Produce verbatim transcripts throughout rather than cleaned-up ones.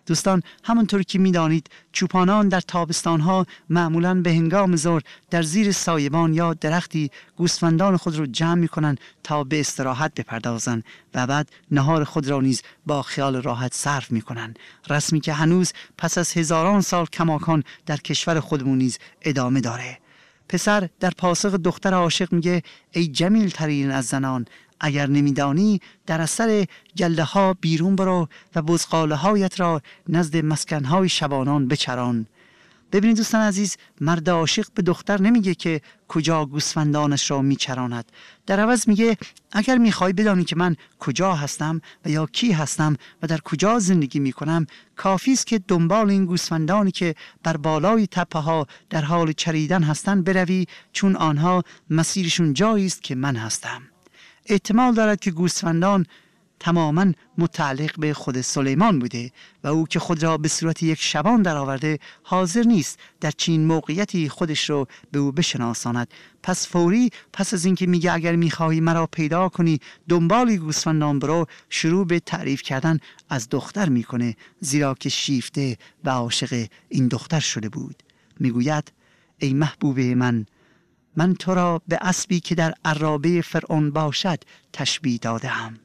دوستان، همونطور که می‌دانید چوپانان در تابستان‌ها معمولاً به هنگام ظهر در زیر سایبان یا درختی گوسفندان خود را جمع می‌کنند تا به استراحت بپردازند و بعد نهار خود را نیز با خیال راحت صرف می‌کنند. رسمی که هنوز پس از هزاران سال کماکان در کشور خودمون نیز ادامه داره. پسر در پاسخ دختر عاشق میگه ای جمیل ترین از زنان، اگر نمیدانی در اثر گله ها بیرون برو و بزغاله هایت را نزد مسکن های شبانان بچران. ببینید دوستان عزیز، مرد عاشق به دختر نمیگه که کجا گوسفندانش را میچراند. در عوض میگه اگر میخوای بدانی که من کجا هستم و یا کی هستم و در کجا زندگی میکنم، کافی است که دنبال این گوسفندانی که بر بالای تپه ها در حال چریدن هستند بروی، چون آنها مسیرشون جایی است که من هستم. احتمال دارد که گوسفندان تماما متعلق به خود سلیمان بوده و او که خود را به صورت یک شبان درآورده حاضر نیست در چنین موقعیتی خودش رو به او بشناساند. پس فوری پس از اینکه میگه اگر میخواهی مرا پیدا کنی دنبال گوسفندان برو، شروع به تعریف کردن از دختر میکنه، زیرا که شیفته و عاشق این دختر شده بود. میگوید ای محبوبه من، من تو را به اسبی که در عرابه فرعون باشد تشبیه دادم.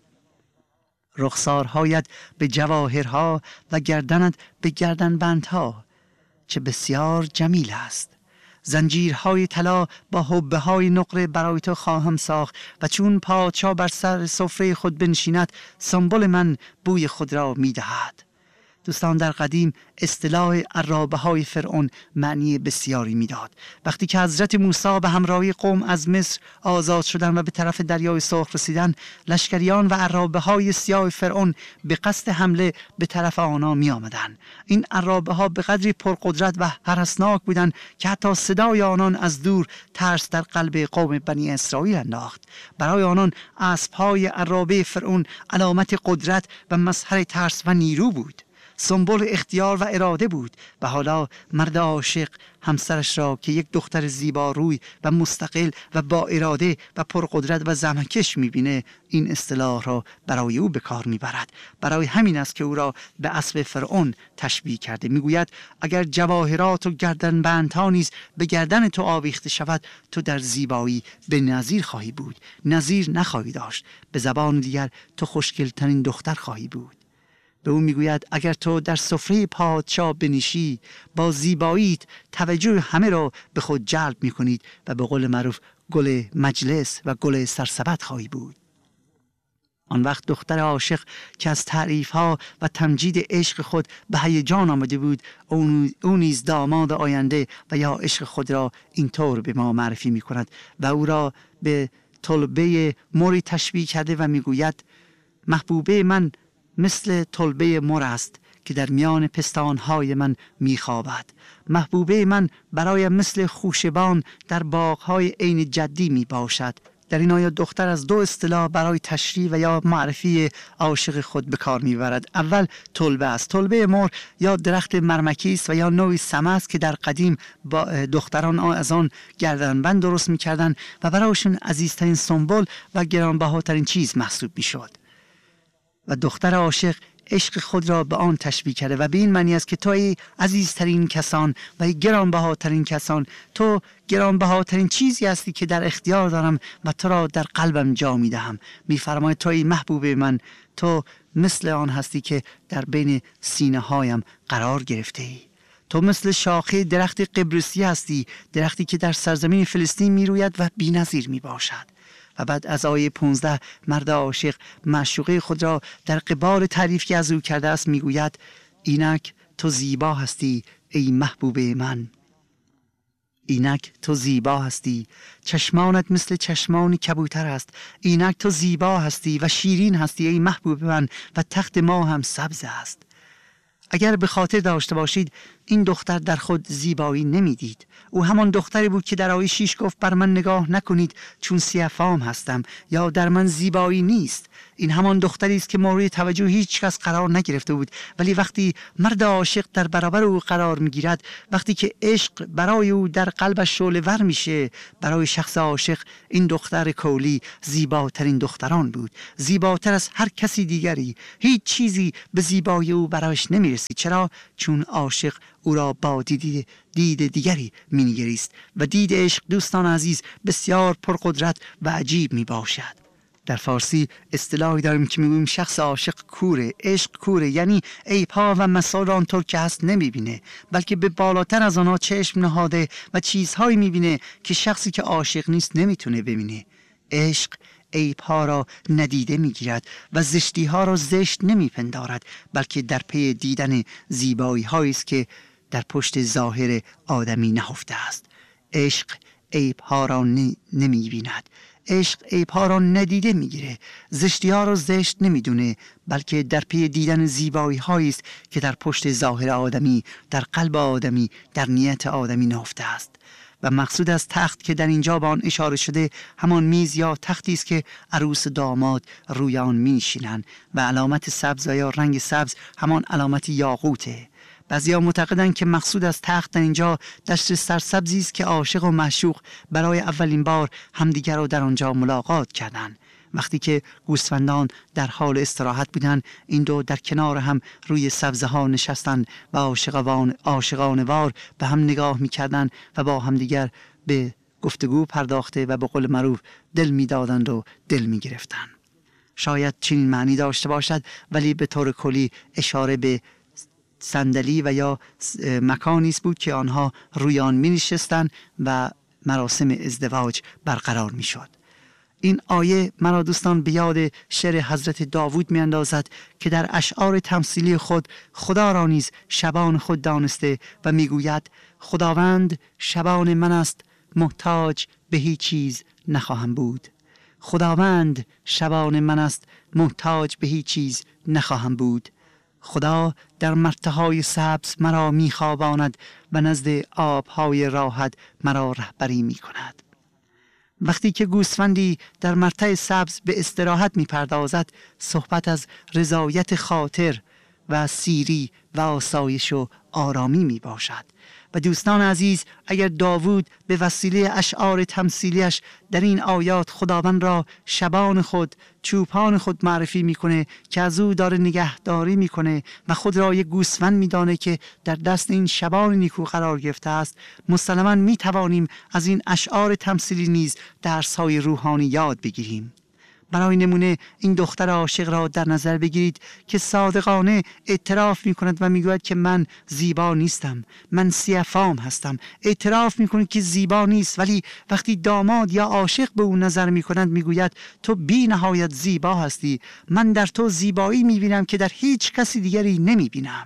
رخسارهایت به جواهرها و گردنت به گردنبندها چه بسیار جمیل است. زنجیرهای طلا با حبه های نقره برای تو خواهم ساخت و چون پادشاه بر سر سفره خود بنشیند سنبل من بوی خود را میدهد. دوستان، در قدیم اصطلاح عرابه های فرعون معنی بسیاری میداد. وقتی که حضرت موسی به همراهی قوم از مصر آزاد شدند و به طرف دریای سرخ رسیدند، لشکریان و عرابه های سیاه فرعون به قصد حمله به طرف آنها می آمدند. این عرابه ها به قدری پرقدرت و هراسناک بودند که حتی صدای آنان از دور ترس در قلب قوم بنی اسرائیل انداخت. برای آنان اسب های عرابه فرعون علامت قدرت و مظهر ترس و نیرو بود، سمبل اختیار و اراده بود. و حالا مرد عاشق همسرش را که یک دختر زیبا روی و مستقل و با اراده و پرقدرت و زحمتکش میبینه، این اصطلاح را برای او به کار میبرد. برای همین است که او را به اسب فرعون تشبیه کرده. میگوید اگر جواهرات و گردنبندها نیز به گردن تو آویخته شود، تو در زیبایی به نظیر خواهی بود، نظیر نخواهی داشت. به زبان دیگر تو خوشگلترین دختر خواهی بود. به او میگوید اگر تو در سفره پادشاه بنشی، با زیباییت توجه همه را به خود جلب میکنید و به قول معروف گل مجلس و گل سرسبد خواهی بود. آن وقت دختر عاشق که از تعریفها و تمجید عشق خود به هیجان آمده بود، او نیز داماد آینده و یا عشق خود را اینطور به ما معرفی میکند و او را به طلبه موری تشبیه کرده و میگوید محبوبه من مثل طلبه مور است که در میان پستانهای من میخوابد. محبوبه من برایم مثل خوشبان در باغهای عین جدی می باشد. در این آیه دختر از دو اصطلاح برای تشریح و یا معرفی عاشق خود به کار میبرد. اول طلبه است. طلبه مور یا درخت مرمکی است و یا نوعی سمه است که در قدیم با دختران از آن گردنبند درست میکردند و برایشون عزیزترین سنبل و گرانبهاترین چیز محسوب میشد. و دختر عاشق عشق خود را به آن تشبیه کرده و به این معنی است که تو ای عزیزترین کسان و ای گرانبهاترین کسان، تو گرانبهاترین چیزی هستی که در اختیار دارم و تو را در قلبم جا می دهم. می فرماید تو ای محبوب من، تو مثل آن هستی که در بین سینه هایم قرار گرفته ای. تو مثل شاخه درخت قبرسی هستی، درختی که در سرزمین فلسطین می روید و بی نظیر می باشد. و بعد از آیه پانزده مرد عاشق معشوقه خود را در قبال تعریف که از او کرده است میگوید اینک تو زیبا هستی ای محبوب من. اینک تو زیبا هستی، چشمانت مثل چشمان کبوتر است. اینک تو زیبا هستی و شیرین هستی ای محبوب من و تخت ما هم سبز است. اگر به خاطر داشته باشید این دختر در خود زیبایی نمیدید. او همان دختری بود که در آیه شش گفت بر من نگاه نکنید چون سیه‌فام هستم، یا در من زیبایی نیست. این همان دختری است که مورد توجه هیچ کس قرار نگرفته بود، ولی وقتی مرد عاشق در برابر او قرار میگیرد، وقتی که عشق برای او در قلبش شعله ور میشه، برای شخص عاشق این دختر کولی زیباترین دختران بود، زیباتر از هر کسی دیگری. هیچ چیزی به زیبایی او برایش نمیرسید. رسید. چرا؟ چون عاشق او را با دید, دید دیگری می نگریست و دید عشق دوستان عزیز بسیار پرقدرت و عجیب می باشد. در فارسی اصطلاحی داریم که میگویم شخص عاشق کوره. عشق کوره یعنی عیب‌ها و مسائل آنطور که هست نمیبینه، بلکه به بالاتر از آنها چشم نهاده و چیزهایی میبینه که شخصی که عاشق نیست نمیتونه ببینه. عشق عیب‌ها را ندیده میگیرد و زشتی‌ها را زشت نمیپندارد، بلکه در پی دیدن زیبایی‌هایی است که در پشت ظاهر آدمی نهفته است. عشق عیب‌ها را نمیبیند. عشق عیب‌ها را ندیده میگیره، زشتی‌ها را زشت نمیدونه، بلکه در پی دیدن زیبایی‌هایی است که در پشت ظاهر آدمی، در قلب آدمی، در نیت آدمی نهفته است. و مقصود از تخت که در اینجا به آن اشاره شده همان میز یا تختی است که عروس و داماد روی آن می‌نشینند و علامت سبز یا رنگ سبز همان علامت یاقوته. بعضیا معتقدند که مقصود از تخت در اینجا دشت سرسبزی است که عاشق و معشوق برای اولین بار همدیگر را در آنجا ملاقات کردند. وقتی که گوسفندان در حال استراحت بودند، این دو در کنار هم روی سبزه ها نشستند و عاشقان عاشقانه وار به هم نگاه می‌کردند و با همدیگر به گفتگو پرداخته و به قول معروف دل می‌دادند و دل می‌گرفتند. شاید چنین معنی داشته باشد، ولی به طور کلی اشاره به صندلی و یا مکانی بود که آنها روی آن می نشستند و مراسم ازدواج برقرار می شد. این آیه مرا دوستان به یاد شعر حضرت داوود می اندازد که در اشعار تمثیلی خود خدا را نیز شبان خود دانسته و می گوید خداوند شبان من است، محتاج به هیچ چیز نخواهم بود. خداوند شبان من است، محتاج به هیچ چیز نخواهم بود. خدا در مرتهای سبز مرا میخواباند و نزد آبهای راحت مرا رهبری میکند. وقتی که گوسفندی در مرتع سبز به استراحت میپردازد، صحبت از رضایت خاطر و سیری و آسایش و آرامی میباشد. و دوستان عزیز، اگر داوود به وسیله اشعار تمثیلیش در این آیات خداوند را شبان خود، چوپان خود معرفی میکنه که از او داره نگهداری میکنه و خود را یک گوسفند میدانه که در دست این شبان نیکو قرار گرفته است، مسلماً میتوانیم از این اشعار تمثیلی نیز درس‌های روحانی یاد بگیریم. برای نمونه این دختر عاشق را در نظر بگیرید که صادقانه اعتراف می کند و می گوید که من زیبا نیستم، من سیفام هستم. اعتراف می کند که زیبا نیست، ولی وقتی داماد یا عاشق به او نظر می کند می گوید تو بی نهایت زیبا هستی، من در تو زیبایی می بینم که در هیچ کسی دیگری نمی بینم.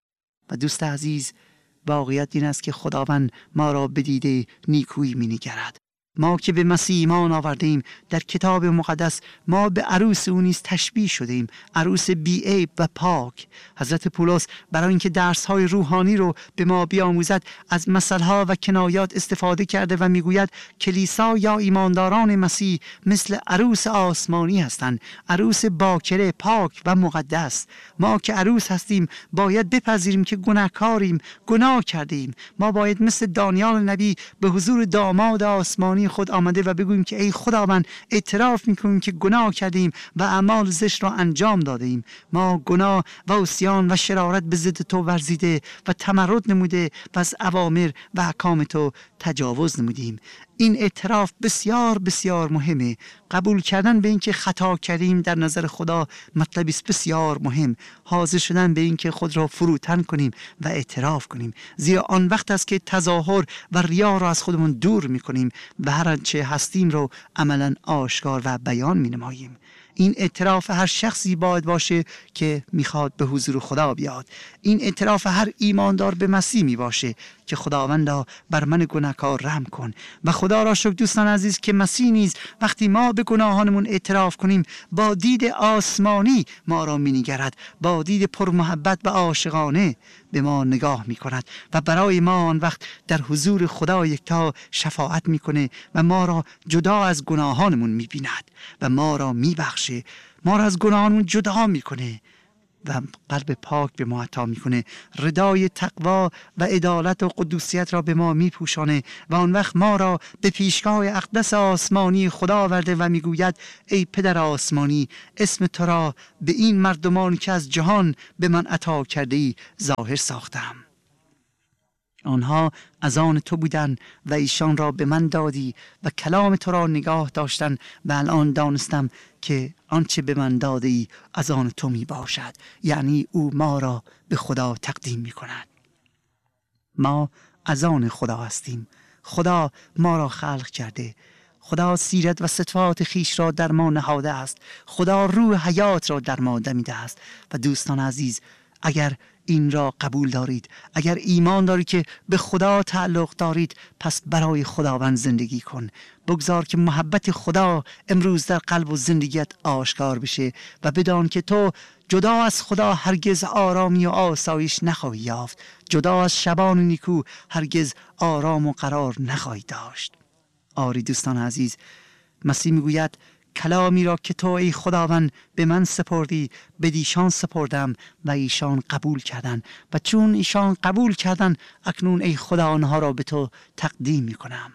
و دوست عزیز، واقعیت این است که خداوند ما را به دیده نیکویی می نگرد. ما که به مسیح ایمان آوردیم، در کتاب مقدس ما به عروس او نیز تشبیه شدیم، عروس بی عیب و پاک. حضرت پولس برای اینکه درس‌های روحانی رو به ما بیاموزد از مثل‌ها و کنایات استفاده کرده و میگوید کلیسا یا ایمانداران مسیح مثل عروس آسمانی هستند، عروس باکره، پاک و مقدس. ما که عروس هستیم باید بپذیریم که گناهکاریم، گناه کردیم. ما باید مثل دانیال نبی به حضور داماد آسمانی خود آمده و بگوییم که ای خداوند، اعتراف میکنیم که گناه کردیم و اعمال زشت را انجام دادیم. ما گناه و عصیان و شرارت به ضد تو ورزیده و تمرد نموده و از اوامر و احکام تو تجاوز نمودیم. این اعتراف بسیار بسیار مهمه. قبول کردن به اینکه خطا کردیم در نظر خدا مطلبی است بسیار مهم. حاضر شدن به اینکه خود را فروتن کنیم و اعتراف کنیم، زیرا آن وقت است که تظاهر و ریا را از خودمون دور میکنیم و هر آنچه هستیم رو عملا آشکار و بیان مینماییم. این اعتراف هر شخصی باید باشه که میخواد به حضور خدا بیاد. این اعتراف هر ایماندار به مسیح می باشه که خداوندا بر من گناهکار رحم کن. و خدا را شکر دوستان عزیز که مسیح نیز وقتی ما به گناهانمون اعتراف کنیم با دید آسمانی ما را می‌نگرد، با دید پرمحبت و عاشقانه به ما نگاه می‌کند و برای ما آن وقت در حضور خدا یکتا شفاعت می‌کنه و ما را جدا از گناهانمون می‌بیند و ما را می‌بخشه، ما را از گناهانمون جدا می‌کنه و قلب پاک به ما عطا میکنه. ردای تقوا و عدالت و قدوسیت را به ما میپوشانه و آن وقت ما را به پیشگاه اقدس آسمانی خدا آورده و میگوید ای پدر آسمانی، اسم تو را به این مردمان که از جهان به من عطا کرده ای ظاهر ساختم. آنها از آن تو بودن و ایشان را به من دادی و کلام تو را نگاه داشتن و الان دانستم که آنچه به من داده ای از آن تو می باشد. یعنی او ما را به خدا تقدیم می کند. ما از آن خدا هستیم. خدا ما را خلق کرده. خدا سیرت و صفات خیش را در ما نهاده است. خدا روح حیات را در ما دمیده است. و دوستان عزیز، اگر این را قبول دارید، اگر ایمان دارید که به خدا تعلق دارید، پس برای خداوند زندگی کن. بگذار که محبت خدا امروز در قلب و زندگیت آشکار بشه و بدان که تو جدا از خدا هرگز آرامی و آسایش نخواهی یافت. جدا از شبان نیکو هرگز آرام و قرار نخواهی داشت. آری دوستان عزیز، مسیح میگوید کلامی را که تو ای خداوند به من سپردی به دیشان سپردم و ایشان قبول کردن و چون ایشان قبول کردن اکنون ای خدا آنها را به تو تقدیم می کنم.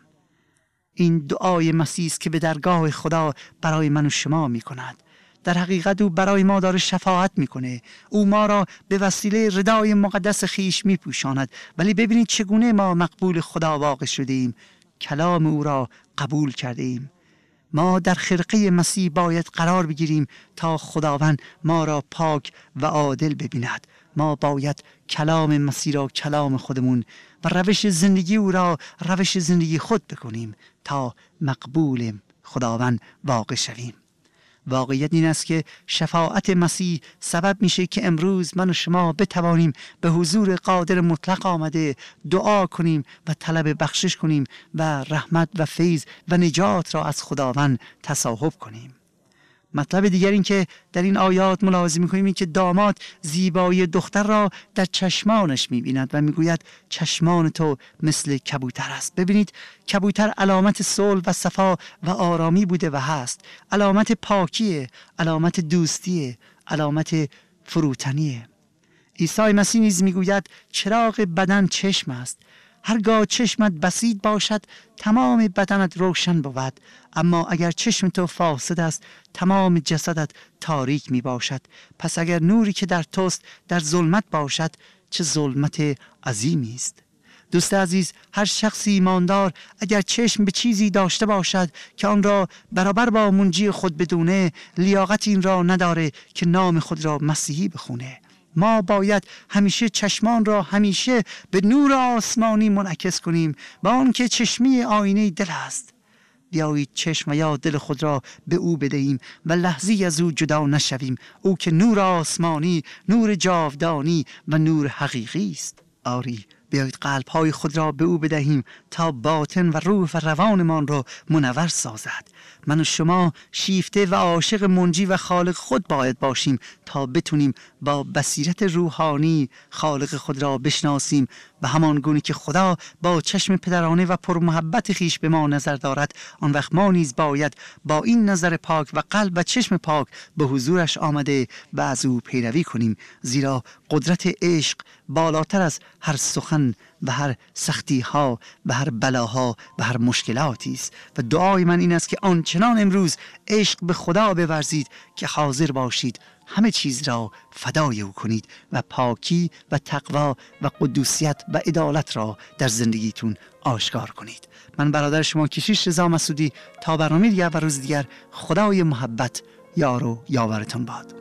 این دعای مسیح است که به درگاه خدا برای من و شما می کند. در حقیقت او برای ما داره شفاعت میکنه. او ما را به وسیله ردای مقدس خیش می پوشاند. ولی ببینید چگونه ما مقبول خدا واقع شدیم. کلام او را قبول کرده ایم. ما در خرقه مسیح باید قرار بگیریم تا خداوند ما را پاک و عادل ببیند. ما باید کلام مسیح را کلام خودمون و روش زندگی او را روش زندگی خود بکنیم تا مقبول خداوند واقع شویم. واقعیت این است که شفاعت مسیح سبب میشه که امروز من و شما بتوانیم به حضور قادر مطلق آمده دعا کنیم و طلب بخشش کنیم و رحمت و فیض و نجات را از خداوند تصاحب کنیم. مطلب دیگر این که در این آیات ملاحظه می‌کنیم این که داماد زیبایی دختر را در چشمانش می‌بیند و می‌گوید چشمان تو مثل کبوتر است. ببینید کبوتر علامت صلح و صفا و آرامی بوده و هست. علامت پاکیه، علامت دوستیه، علامت فروتنیه. عیسی مسیح نیز می‌گوید چراغ بدن چشم است. هرگاه چشمت بسیط باشد تمام بدنت روشن بود، اما اگر چشم تو فاسد است تمام جسدت تاریک می باشد. پس اگر نوری که در توست در ظلمت باشد چه ظلمت عظیمی است. دوست عزیز، هر شخص ایماندار اگر چشم به چیزی داشته باشد که آن را برابر با منجی خود بدونه، لیاقت این را نداره که نام خود را مسیحی بخونه. ما باید همیشه چشمان را همیشه به نور آسمانی منعکس کنیم، با آن که چشمی آینه دل است. بیایید چشم و یا دل خود را به او بدهیم و لحظی از او جدا نشویم. او که نور آسمانی، نور جاودانی و نور حقیقی است. آری بیایید قلب‌های خود را به او بدهیم تا باطن و روح و روانمان را منور سازد. من و شما شیفته و عاشق منجی و خالق خود باید باشیم تا بتونیم با بصیرت روحانی خالق خود را بشناسیم و همان گونه که خدا با چشم پدرانه و پرمحبت خیش به ما نظر دارد، آن وقت ما نیز باید با این نظر پاک و قلب و چشم پاک به حضورش آمده و از او پیروی کنیم، زیرا قدرت عشق بالاتر از هر سخن و هر سختی ها و هر بلاها و هر مشکلاتی است. و دعای من این است که آنچنان امروز عشق به خدا بورزید که حاضر باشید همه چیز را فدای او کنید و پاکی و تقوا و قدوسیت و عدالت را در زندگیتون آشکار کنید. من برادر شما کشیش رضا مسعودی، تا برنامه دیگر و روز دیگر، خدای محبت یار و یاورتون باد.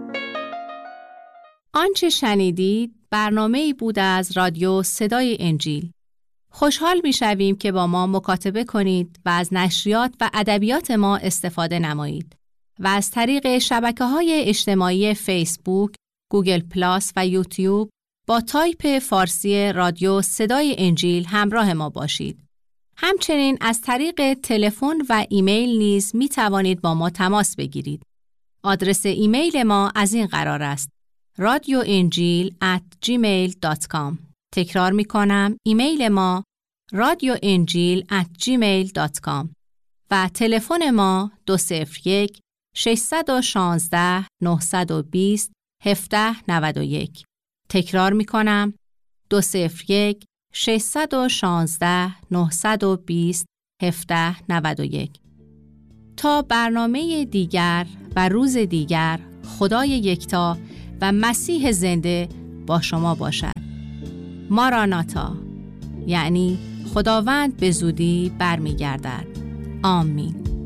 آنچه شنیدید برنامه‌ای بود از رادیو صدای انجیل. خوشحال می‌شویم که با ما مکاتبه کنید و از نشریات و ادبیات ما استفاده نمایید و از طریق شبکه‌های اجتماعی فیسبوک، گوگل پلاس و یوتیوب با تایپ فارسی رادیو صدای انجیل همراه ما باشید. همچنین از طریق تلفن و ایمیل نیز می توانید با ما تماس بگیرید. آدرس ایمیل ما از این قرار است: رادیو انجیل ات جیمیل دات کام. تکرار می کنم، ایمیل ما رادیو انجیل ات جیمیل دات کام و تلفن ما دو صفر یک شش یک شش نه دو صفر هفت نه یک. تکرار می کنم دو صفر یک ششصد و شانزده نهصد و بیست هفت نه یک. تا برنامه دیگر و روز دیگر، خدای یکتا و مسیح زنده با شما باشد. ماراناتا، یعنی خداوند به زودی برمیگردد. آمین.